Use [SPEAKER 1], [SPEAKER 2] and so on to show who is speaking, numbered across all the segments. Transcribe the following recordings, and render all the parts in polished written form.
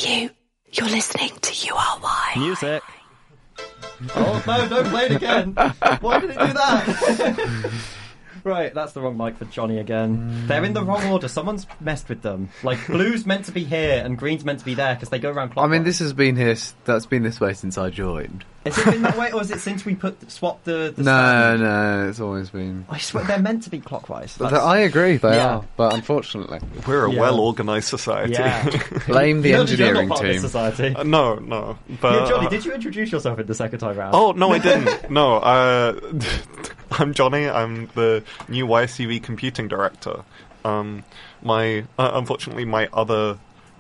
[SPEAKER 1] You're listening to URY.
[SPEAKER 2] Music.
[SPEAKER 3] Oh, no, don't play it again. Why did it do that? Right, that's the wrong mic for Johnny again. They're in the wrong order. Someone's messed with them. Like, blue's meant to be here and green's meant to be there because they go around clockwise.
[SPEAKER 4] I mean, this has been here. That's been this way since I joined.
[SPEAKER 3] Has it been that way, or is it since we swapped the
[SPEAKER 4] No,
[SPEAKER 3] stand?
[SPEAKER 4] no, it's always been.
[SPEAKER 3] I swear they're meant to be clockwise.
[SPEAKER 4] I agree, they
[SPEAKER 3] Yeah.
[SPEAKER 4] are, but unfortunately,
[SPEAKER 5] We're a
[SPEAKER 3] Yeah.
[SPEAKER 5] well-organised society.
[SPEAKER 3] Yeah.
[SPEAKER 4] blame the
[SPEAKER 3] You're
[SPEAKER 4] engineering
[SPEAKER 3] not part of this
[SPEAKER 4] team.
[SPEAKER 3] society.
[SPEAKER 5] No. But,
[SPEAKER 3] Yeah, Johnny, did you introduce yourself in the second time round?
[SPEAKER 5] Oh, no, I didn't. No, I'm Johnny. I'm the new YSCV computing director. Unfortunately, my other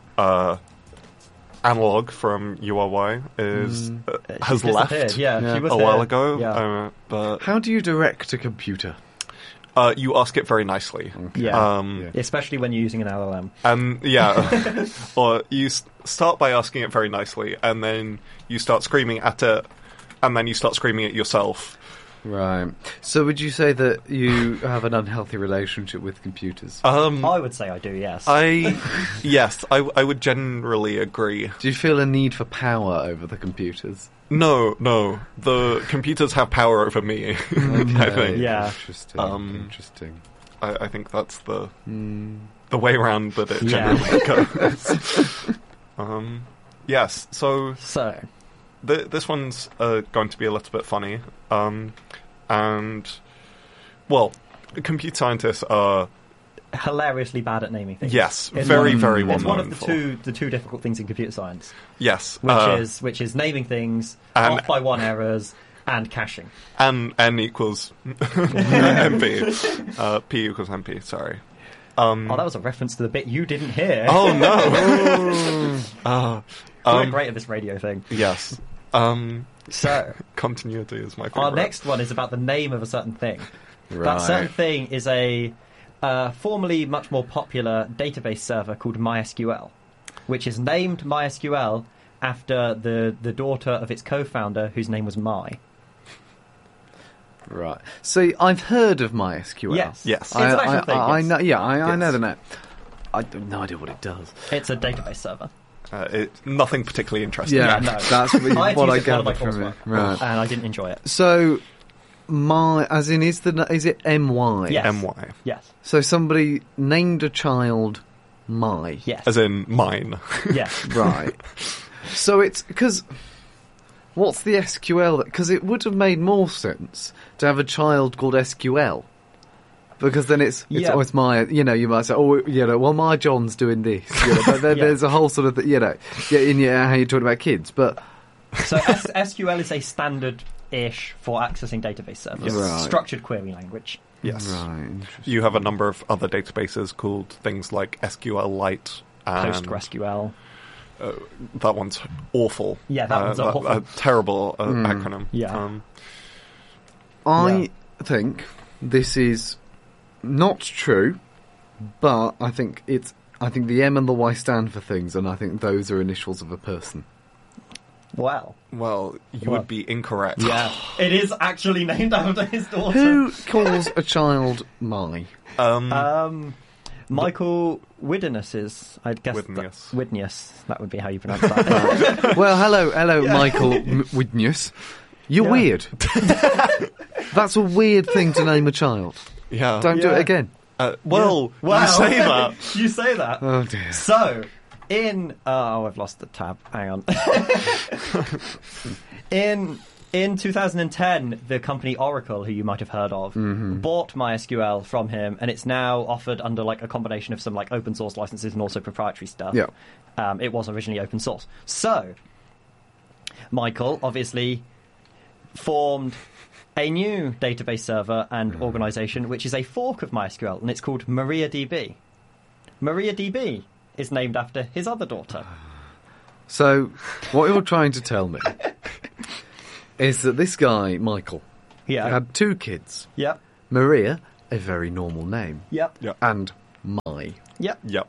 [SPEAKER 5] analog from URY has
[SPEAKER 3] She
[SPEAKER 5] left
[SPEAKER 3] disappeared. Yeah, she was
[SPEAKER 5] a
[SPEAKER 3] here.
[SPEAKER 5] while ago.
[SPEAKER 3] Yeah.
[SPEAKER 5] But
[SPEAKER 4] How do you direct a computer?
[SPEAKER 5] you ask it very nicely.
[SPEAKER 3] Yeah.
[SPEAKER 4] Yeah.
[SPEAKER 3] Especially when you're using an LLM.
[SPEAKER 5] And yeah, or you start by asking it very nicely, and then you start screaming at it, and then you start screaming at yourself.
[SPEAKER 4] Right. So, would you say that you have an unhealthy relationship with computers?
[SPEAKER 3] I would say I do, yes.
[SPEAKER 5] Yes, I would generally agree.
[SPEAKER 4] Do you feel a need for power over the computers?
[SPEAKER 5] No, the computers have power over me. I think.
[SPEAKER 3] Yeah.
[SPEAKER 4] Interesting. Interesting.
[SPEAKER 5] I think that's the way around that it
[SPEAKER 3] Yeah.
[SPEAKER 5] generally goes. Yes, so
[SPEAKER 3] So,
[SPEAKER 5] this one's going to be a little bit funny. And, well, computer scientists are,
[SPEAKER 3] hilariously bad at naming things.
[SPEAKER 5] yes,
[SPEAKER 3] It's
[SPEAKER 5] very,
[SPEAKER 3] one-
[SPEAKER 5] very well
[SPEAKER 3] It's one
[SPEAKER 5] known
[SPEAKER 3] of the
[SPEAKER 5] for.
[SPEAKER 3] two difficult things in computer science,
[SPEAKER 5] Yes.
[SPEAKER 3] which is naming things,
[SPEAKER 5] and-
[SPEAKER 3] off by one errors, and caching.
[SPEAKER 5] And N equals MP. P equals MP, sorry.
[SPEAKER 3] Oh, that was a reference to the bit you didn't hear.
[SPEAKER 5] Oh, no!
[SPEAKER 3] We're great at this radio thing.
[SPEAKER 5] Yes.
[SPEAKER 3] So,
[SPEAKER 5] Continuity is my favourite.
[SPEAKER 3] our next one is about the name of a certain thing.
[SPEAKER 4] Right.
[SPEAKER 3] That certain thing is a formerly much more popular database server called MySQL, which is named MySQL after the daughter of its co-founder, whose name was My.
[SPEAKER 4] Right. So, I've heard of MySQL.
[SPEAKER 3] Yes.
[SPEAKER 5] Yes.
[SPEAKER 3] It's an actual thing,
[SPEAKER 4] I
[SPEAKER 3] yes.
[SPEAKER 4] know. Yeah, I
[SPEAKER 5] Yes.
[SPEAKER 4] know the name. I have no idea what it does.
[SPEAKER 3] It's a database server.
[SPEAKER 5] It's nothing particularly interesting.
[SPEAKER 3] Yeah, no.
[SPEAKER 4] That's what
[SPEAKER 3] I
[SPEAKER 4] I
[SPEAKER 3] used it for one of
[SPEAKER 4] gathered
[SPEAKER 3] my
[SPEAKER 4] from it.
[SPEAKER 3] coursework,
[SPEAKER 4] Right.
[SPEAKER 3] and I didn't enjoy it.
[SPEAKER 4] So, is it MY?
[SPEAKER 3] Yes.
[SPEAKER 5] MY.
[SPEAKER 3] Yes.
[SPEAKER 4] So somebody named a child My.
[SPEAKER 3] Yes.
[SPEAKER 5] As in mine.
[SPEAKER 3] Yes.
[SPEAKER 4] Right. So it's because what's the SQL? Because it would have made more sense to have a child called SQL. Because then it's
[SPEAKER 3] Yeah.
[SPEAKER 4] oh, it's my, you might say, well, my John's doing this. But then
[SPEAKER 3] Yeah.
[SPEAKER 4] there's a whole sort of, in how you're talking about kids. But
[SPEAKER 3] So SQL is a standard-ish for accessing database servers.
[SPEAKER 4] Right.
[SPEAKER 3] Structured query language.
[SPEAKER 5] Yes.
[SPEAKER 4] right, interesting.
[SPEAKER 5] You have a number of other databases called things like SQLite and
[SPEAKER 3] PostgreSQL.
[SPEAKER 5] that one's awful.
[SPEAKER 3] Yeah, that one's awful.
[SPEAKER 5] A terrible acronym.
[SPEAKER 3] Yeah.
[SPEAKER 4] I think this is not true, but I think the M and the Y stand for things, and I think those are initials of a person.
[SPEAKER 3] Wow.
[SPEAKER 5] Well, you
[SPEAKER 3] Well,
[SPEAKER 5] would be incorrect.
[SPEAKER 3] Yeah. It is actually named after his daughter.
[SPEAKER 4] Who calls a child My?
[SPEAKER 3] Michael Widenius is, I'd guess.
[SPEAKER 5] Widenius.
[SPEAKER 3] Widenius. That would be how you pronounce that.
[SPEAKER 4] Well, hello, Michael Widnius. You're
[SPEAKER 3] Yeah.
[SPEAKER 4] weird. That's a weird thing to name a child.
[SPEAKER 5] Yeah.
[SPEAKER 4] Don't do
[SPEAKER 3] Yeah.
[SPEAKER 4] it again.
[SPEAKER 5] Well,
[SPEAKER 3] Wow.
[SPEAKER 5] you say that.
[SPEAKER 3] You say that.
[SPEAKER 4] Oh dear.
[SPEAKER 3] So, I've lost the tab. Hang on. In 2010, the company Oracle, who you might have heard of, bought MySQL from him, and it's now offered under like a combination of some like open source licenses and also proprietary stuff.
[SPEAKER 4] Yeah.
[SPEAKER 3] It was originally open source. So, Michael obviously formed a new database server and organization, which is a fork of MySQL, and it's called MariaDB. MariaDB is named after his other daughter.
[SPEAKER 4] So, what you're trying to tell me is that this guy, Michael,
[SPEAKER 3] Yeah.
[SPEAKER 4] had two kids.
[SPEAKER 3] Yep.
[SPEAKER 4] Maria, a very normal name,
[SPEAKER 3] Yep.
[SPEAKER 5] Yeah.
[SPEAKER 4] and My.
[SPEAKER 3] Yep.
[SPEAKER 5] Yep.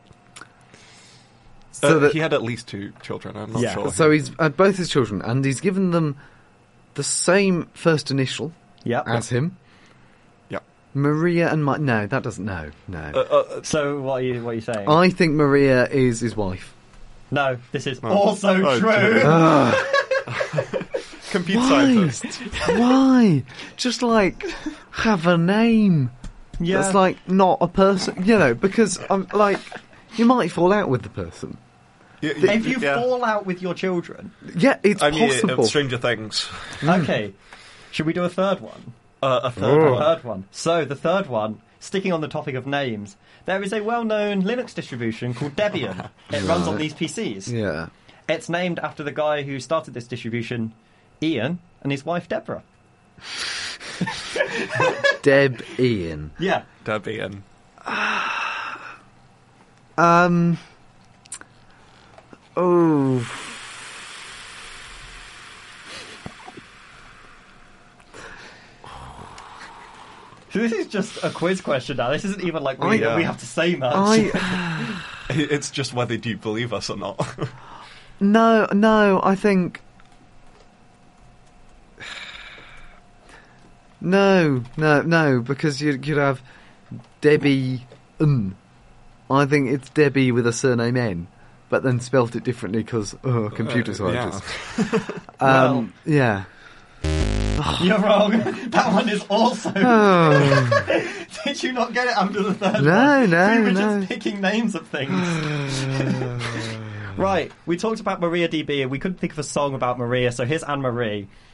[SPEAKER 4] So that
[SPEAKER 5] He had at least two children. I'm not
[SPEAKER 3] Yeah.
[SPEAKER 5] sure.
[SPEAKER 4] so he's had both his children, and he's given them the same first initial
[SPEAKER 3] Yep.
[SPEAKER 4] as him.
[SPEAKER 5] Yep.
[SPEAKER 4] Maria and My. No, that doesn't. No.
[SPEAKER 3] So what are you saying?
[SPEAKER 4] I think Maria is his wife.
[SPEAKER 3] No, this is also
[SPEAKER 5] Oh,
[SPEAKER 3] true.
[SPEAKER 5] Computer
[SPEAKER 4] Why?
[SPEAKER 5] scientists.
[SPEAKER 4] Why? Just like have a name.
[SPEAKER 3] Yeah.
[SPEAKER 4] That's like not a person, because I'm like you might fall out with the person.
[SPEAKER 3] If you fall out with your children.
[SPEAKER 4] Yeah, it's
[SPEAKER 5] I mean,
[SPEAKER 4] possible.
[SPEAKER 5] Stranger Things.
[SPEAKER 3] Okay. Should we do a third one?
[SPEAKER 5] A third
[SPEAKER 4] Oh.
[SPEAKER 5] one.
[SPEAKER 3] Third one. So, the third one, sticking on the topic of names, there is a well-known Linux distribution called Debian. It runs on these PCs.
[SPEAKER 4] Yeah.
[SPEAKER 3] It's named after the guy who started this distribution, Ian, and his wife, Deborah.
[SPEAKER 4] Deb Ian.
[SPEAKER 3] Yeah.
[SPEAKER 5] Debian.
[SPEAKER 4] Oh.
[SPEAKER 3] So this is just a quiz question now. This isn't even like we have to say much.
[SPEAKER 5] It's just whether do you believe us or not.
[SPEAKER 4] No, I think. No, because you'd have Debbie. I think it's Debbie with a surname N, but then spelt it differently because computer scientist.
[SPEAKER 3] Well-
[SPEAKER 4] Yeah.
[SPEAKER 3] You're wrong. That one is also.
[SPEAKER 4] Oh.
[SPEAKER 3] Did you not get it after the third one?
[SPEAKER 4] No,
[SPEAKER 3] We were
[SPEAKER 4] no.
[SPEAKER 3] just picking names of things. Right, we talked about Maria DB and we couldn't think of a song about Maria, so here's Anne Marie.